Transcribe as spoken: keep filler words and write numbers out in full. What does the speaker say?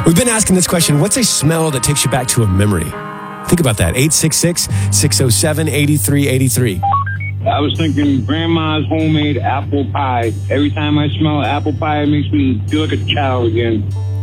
We've been asking this question, what's a smell that takes you back to a memory? Think about that, eight six six, six oh seven, eight three eight three. I was thinking grandma's homemade apple pie. Every time I smell apple pie, it makes me feel like a child again.